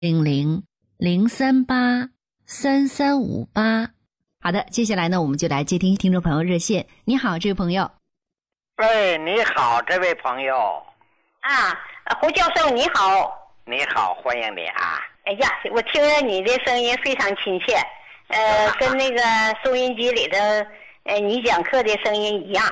00-038-3358。好的，接下来呢，我们就来接听听众朋友热线。你好，这位朋友。 喂，你好，这位朋友。 啊，胡教授你好。 你好，欢迎你啊。 哎呀，我听着你的声音非常亲切，跟那个收音机里的你讲课的声音一样。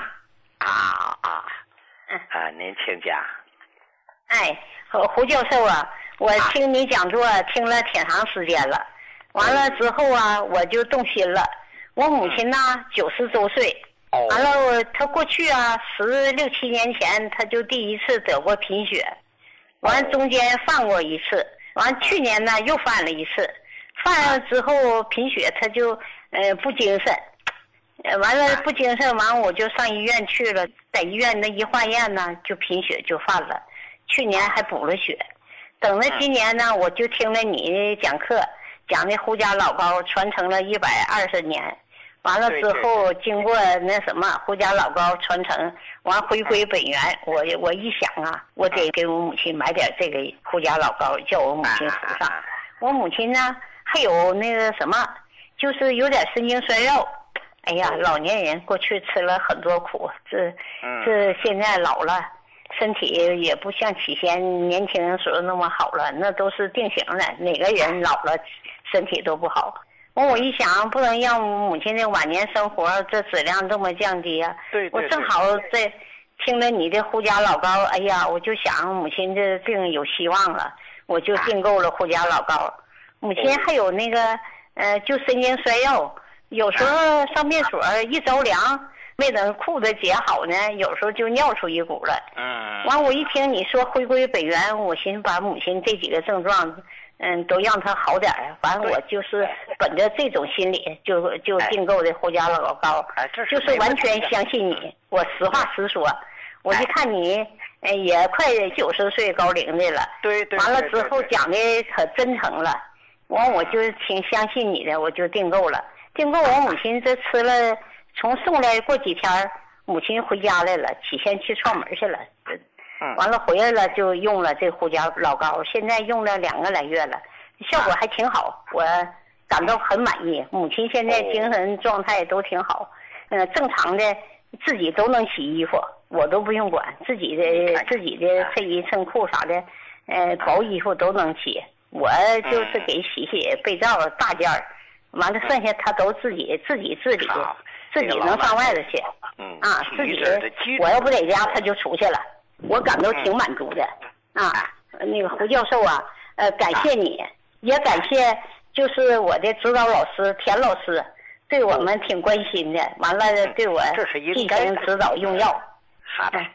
您请讲。 哎，胡教授啊，我听你讲座听了挺长时间了，完了之后啊，我就动心了。我母亲呢90多岁，完了她过去啊16、17年前，她就第一次得过贫血，完了中间犯过一次，完了去年呢又犯了一次，犯了之后贫血她就不精神。完了不精神，完我就上医院去了，在医院那一化验呢，就贫血就犯了，去年还补了血。等着今年呢，我就听了你讲课，讲的胡家老高传承了120年，完了之后经过那什么胡家老高传承，完回归本源，我一想啊，我得给我母亲买点这个胡家老高，叫我母亲服上。我母亲呢还有那个什么，就是有点神经衰弱。哎呀，老年人过去吃了很多苦，这现在老了，身体也不像起先年轻人时候那么好了，那都是定型的，哪个人老了身体都不好。我一想，不能让母亲的晚年生活这质量这么降低啊！ 对， 我正好在听了你的胡家老高，哎呀，我就想母亲这病有希望了，我就订购了胡家老高。母亲还有那个就神经衰弱。有时候上便所一着凉，没等裤子解好呢，有时候就尿出一股了。完我一听你说回归本源，我寻思把母亲这几个症状，都让她好点儿。反正我就是本着这种心理，就订购的胡家老高，就是完全相信你。我实话实说，我一看你，也快90岁高龄的了。 对。 完了之后讲的可真诚了，完我就挺相信你的，我就订购了。订购我母亲这吃了，从送来过几天，母亲回家来了，起先去串门去了，完了回来了就用了这胡家老高，现在用了2个来月了，效果还挺好，我感到很满意。母亲现在精神状态都挺好，正常的自己都能洗衣服，我都不用管，自己的衬衣衬裤啥的，薄衣服都能洗，我就是给洗被罩大件儿。完了，剩下他都自己治理的，自己能上外头去。自己我要不在家，他就出去了。我感到挺满足的。那个胡教授啊，感谢你，也感谢就是我的指导老师田老师，对我们挺关心的。完了，对我进行指导用药。 好的，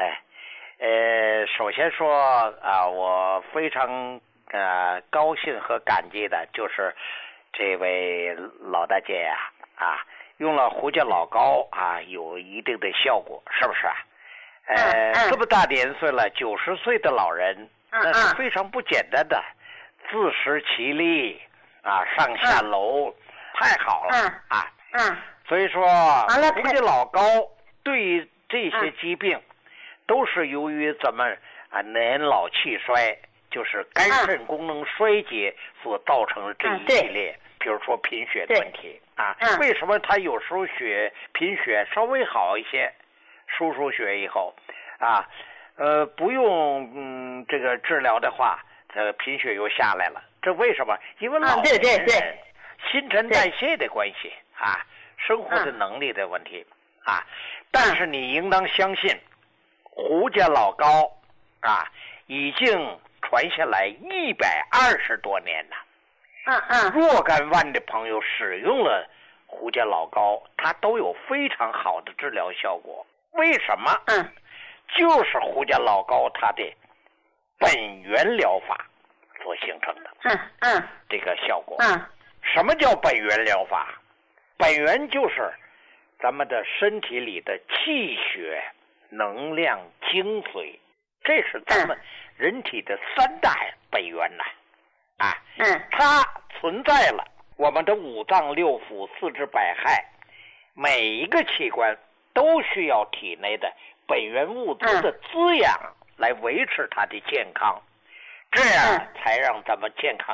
首先说啊，我非常高兴和感激的就是。这位老大姐呀，用了胡家老高有一定的效果，是不是啊？这么大年岁了，90岁的老人，那是非常不简单的，自食其力上下楼，太好了所以说，胡家老高对这些疾病，都是由于咱们年老气衰，就是肝肾功能衰竭所造成的这一系列。比如说贫血的问题为什么他有时候贫血稍微好一些，输血以后不用这个治疗的话，贫血又下来了，这为什么？因为老年人新陈代谢的关系生活的能力的问题但是你应当相信，胡家老高已经传下来120多年了。若干万的朋友使用了胡家老高，它都有非常好的治疗效果。为什么？就是胡家老高它的本源疗法所形成的。这个效果。什么叫本源疗法？本源就是咱们的身体里的气血、能量、精髓，这是咱们人体的3大本源呐。它存在了，我们的5脏6腑、4肢百骸，每一个器官都需要体内的本源物质的滋养来维持它的健康。 这样才让咱们健康